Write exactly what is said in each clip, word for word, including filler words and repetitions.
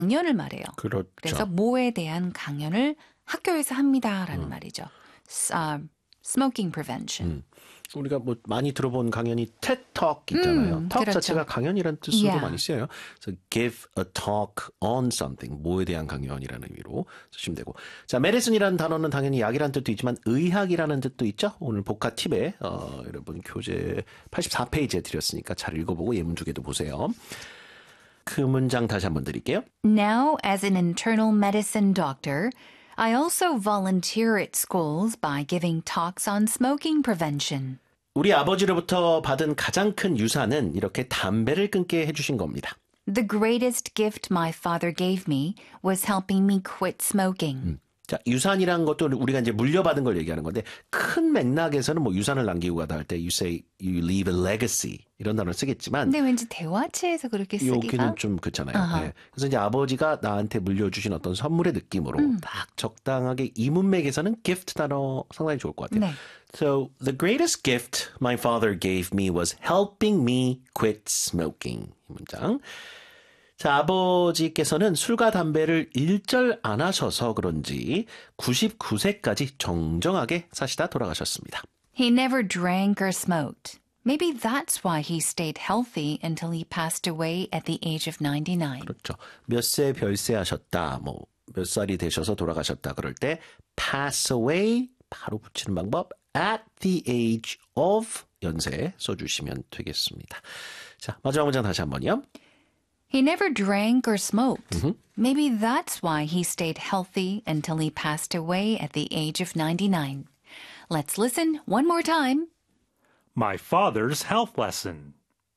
강연을 말해요. 그렇죠. 그래서 뭐에 대한 강연을 학교에서 합니다라는 음. 말이죠. Uh, smoking prevention. 음. 우리가 뭐 많이 들어본 강연이 TED Talk 있잖아요. 음, talk 그렇죠. 자체가 강연이라는 뜻으로 Yeah. 많이 쓰여요. 그래서 give a talk on something, 뭐에 대한 강연이라는 의미로 쓰시면 되고. 자, 메디슨이라는 단어는 당연히 약이라는 뜻도 있지만 의학이라는 뜻도 있죠. 오늘 복화 팁에 어, 여러분 교재 팔십사 페이지에 드렸으니까 잘 읽어보고 예문 두 개도 보세요. 그 문장 다시 한번 드릴게요. Now, as an internal medicine doctor, I also volunteer at schools by giving talks on smoking prevention. 우리 아버지로부터 받은 가장 큰 유산은 이렇게 담배를 끊게 해주신 겁니다. The greatest gift my father gave me was helping me quit smoking. 음. 자, 유산이란 것도 우리가 이제 물려받은 걸 얘기하는 건데 큰 맥락에서는 뭐 유산을 남기고 가다 할 때 you say you leave a legacy 이런 단어를 쓰겠지만 근데 왠지 대화체에서 그렇게 쓰기가 여기는 좀 그렇잖아요. Uh-huh. 네. 그래서 이제 아버지가 나한테 물려주신 어떤 선물의 느낌으로 음. 딱 적당하게 이 문맥에서는 gift 단어 상당히 좋을 것 같아요. 네. So the greatest gift my father gave me was helping me quit smoking. 이 문장. 자, 아버지께서는 술과 담배를 일절 안 하셔서 그런지 구십구 세까지 정정하게 사시다 돌아가셨습니다. He never drank or smoked. Maybe that's why he stayed healthy until he passed away at the age of ninety-nine. 그렇죠. 몇 세 별세하셨다. 뭐 몇 살이 되셔서 돌아가셨다. 그럴 때 pass away 바로 붙이는 방법 at the age of 연세 써주시면 되겠습니다. 자, 마지막 문장 다시 한번요. He never drank or smoked. Mm-hmm. Maybe that's why he stayed healthy until he passed away at the age of ninety-nine. Let's listen one more time. My father's health lesson.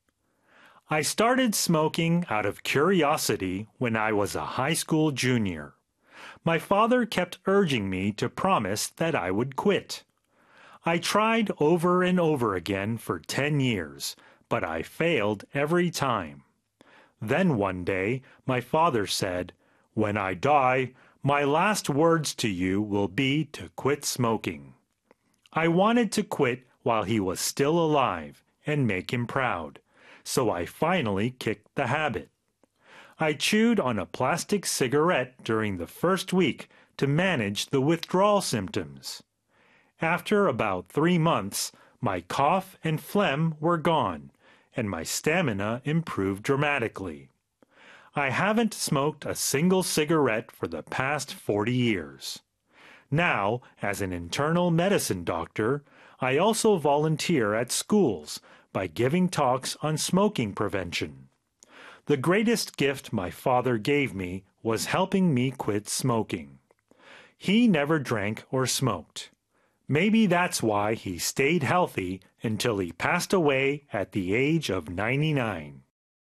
I started smoking out of curiosity when I was a high school junior. My father kept urging me to promise that I would quit. I tried over and over again for ten years, but I failed every time. Then one day, my father said, "When I die, my last words to you will be to quit smoking." I wanted to quit while he was still alive and make him proud, so I finally kicked the habit. I chewed on a plastic cigarette during the first week to manage the withdrawal symptoms. After about three months, my cough and phlegm were gone, and my stamina improved dramatically. I haven't smoked a single cigarette for the past forty years. Now, as an internal medicine doctor, I also volunteer at schools by giving talks on smoking prevention. The greatest gift my father gave me was helping me quit smoking. He never drank or smoked. Maybe that's why he stayed healthy until he passed away at the age of ninety-nine.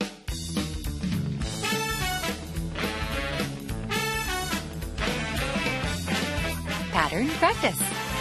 Pattern practice.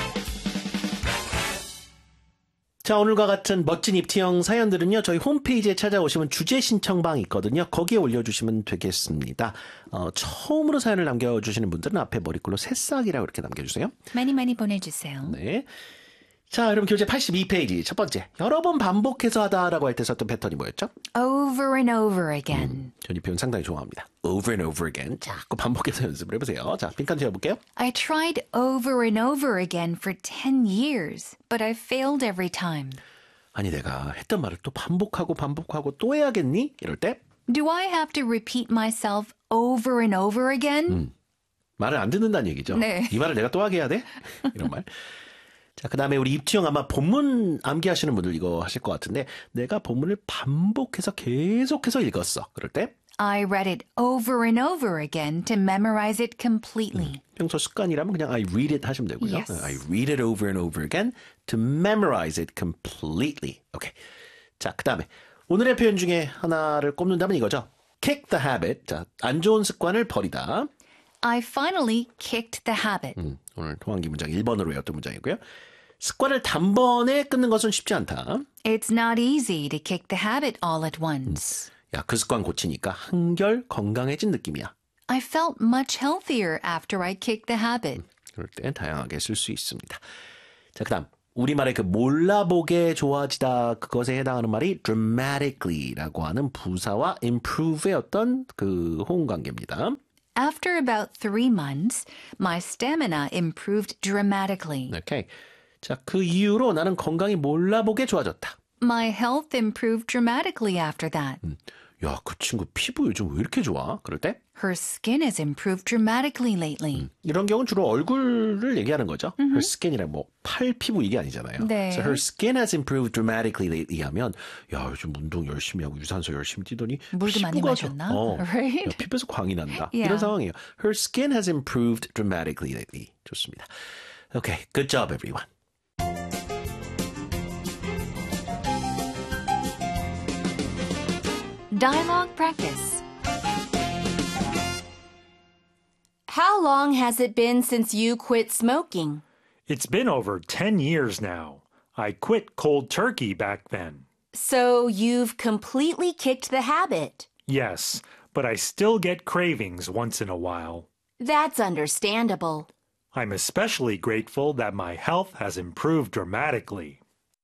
자, 오늘과 같은 멋진 입티형 사연들은요, 저희 홈페이지에 찾아오시면 주제 신청방이 있거든요. 거기에 올려주시면 되겠습니다. 어, 처음으로 사연을 남겨주시는 분들은 앞에 머리글로 새싹이라고 이렇게 남겨주세요. 많이 많이 보내주세요. 네. 자, 여러분 교재 팔십이 페이지 첫 번째. 여러 번 반복해서 하다라고 할 때 썼던 패턴이 뭐였죠? Over and over again. 음, 전 이 표현 상당히 좋아합니다. Over and over again. 자꾸 반복해서 연습을 해보세요. 자, 빈칸 채워볼게요. I tried over and over again for ten years, but I failed every time. 아니, 내가 했던 말을 또 반복하고 반복하고 또 해야겠니? 이럴 때 Do I have to repeat myself over and over again? 음, 말을 안 듣는다는 얘기죠. 네. 이 말을 내가 또 하게 해야 돼? 이런 말. 자, 그 다음에 우리 입티형 아마 본문 암기하시는 분들 이거 하실 것 같은데 내가 본문을 반복해서 계속해서 읽었어. 그럴 때 I read it over and over again to memorize it completely. 음, 평소 습관이라면 그냥 I read it 하시면 되고요. Yes. I read it over and over again to memorize it completely. 오케이. 자, 그 다음에 오늘의 표현 중에 하나를 꼽는다면 이거죠. kick the habit. 자, 안 좋은 습관을 버리다. I finally kicked the habit. 음, 오늘 통한기 문장 일 번으로 외웠던 문장이고요. 습관을 단번에 끊는 것은 쉽지 않다. It's not easy to kick the habit all at once. 야, 그 습관 고치니까 한결 건강해진 느낌이야. I felt much healthier after I kicked the habit. 그럴 때 다양하게 쓸 수 있습니다. 자, 그 다음 우리말의 그 몰라보게 좋아지다 그것에 해당하는 말이 dramatically라고 하는 부사와 improve의 어떤 그 호응 관계입니다. After about three months, my stamina improved dramatically. 오케이. 자, 그 이후로 나는 건강이 몰라보게 좋아졌다. My health improved dramatically after that. 음, 야, 그 친구 피부 요즘 왜 이렇게 좋아? 그럴 때? Her skin has improved dramatically lately. 음, 이런 경우는 주로 얼굴을 얘기하는 거죠. Mm-hmm. Her skin이랑 뭐 팔 피부 이게 아니잖아요. 네. So her skin has improved dramatically lately 하면 야, 요즘 운동 열심히 하고 유산소 열심히 뛰더니 물도 많이 피부가 마셨나? 어, Right? 야, 피부에서 광이 난다. Yeah. 이런 상황이에요. Her skin has improved dramatically lately. 좋습니다. Okay, good job everyone. Dialogue practice. How long has it been since you quit smoking? It's been over ten years now. I quit cold turkey back then. So you've completely kicked the habit. Yes, but I still get cravings once in a while. That's understandable. I'm especially grateful that my health has improved dramatically.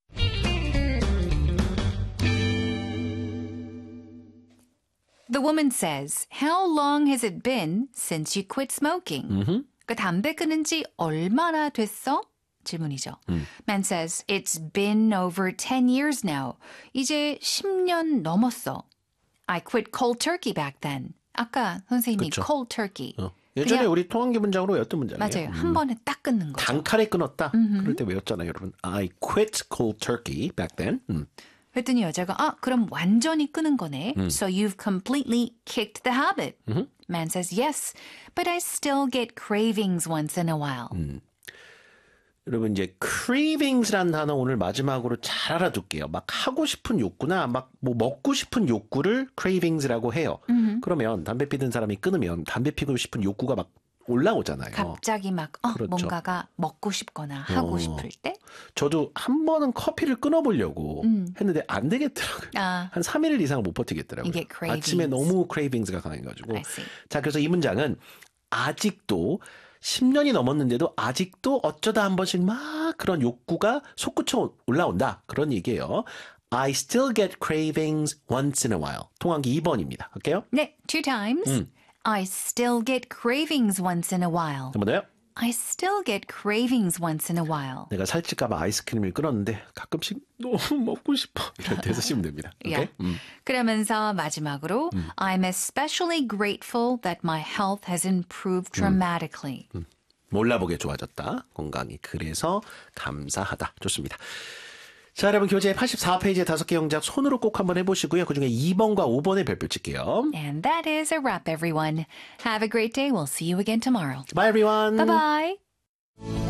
The woman says, How long has it been since you quit smoking? Mm-hmm. 그 담배 끊은 지 얼마나 됐어? 질문이죠. 음. Man says, It's been over ten years now. 이제 십 년 넘었어. I quit cold turkey back then. 아까 선생님이 그쵸. cold turkey. 어. 예전에 그냥- 우리 통한기 문장으로 외웠던 문장이에요. 맞아요. 한 번에 딱 끊는 거죠. 단칼에 끊었다. 그럴 때 외웠잖아요, 여러분. I quit cold turkey back then. 음. 그랬더니 여자가 아 그럼 완전히 끊은 거네. So you've completely kicked the habit. Man says yes, but I still get cravings once in a while. 여러분 이제 cravings라는 단어 오늘 마지막으로 잘 알아둘게요. 막 하고 싶은 욕구나 막 뭐 먹고 싶은 욕구를 cravings라고 해요. 그러면 담배 피던 사람이 끊으면 담배 피고 싶은 욕구가 막 올라오잖아요. 갑자기 막 어, 그렇죠. 뭔가가 먹고 싶거나 하고 어. 싶을 때. 저도 한 번은 커피를 끊어보려고 했는데 안 되겠더라고요. 아. 한 삼 일 이상을 못 버티겠더라고요. 이게 cravings. 아침에 너무 cravings가 강해가지고. I see. 자, 그래서 이 문장은 아직도 십 년이 넘었는데도 아직도 어쩌다 한 번씩 막 그런 욕구가 솟구쳐 올라온다. 그런 얘기예요. I still get cravings once in a while. 통한기 이 번입니다. 할게요. 네, two times. I still get cravings once in a while. 한 번 더요. I still get cravings once in a while. 내가 살찔까봐 아이스크림을 끊었는데 가끔씩 너무 먹고 싶어. 이럴 때 쓰시면 됩니다. 오케이? Yeah. 음. 그러면서 마지막으로 I'm especially grateful that my health has improved dramatically. 몰라보게 좋아졌다. 건강이. 그래서 감사하다. 좋습니다. 자, 여러분 교재 팔십사 페이지의 다섯 개 영작 손으로 꼭 한번 해보시고요. 그중에 이 번과 오 번에 별표 칠게요. And that is a wrap, everyone. Have a great day. We'll see you again tomorrow. Bye, everyone. Bye-bye.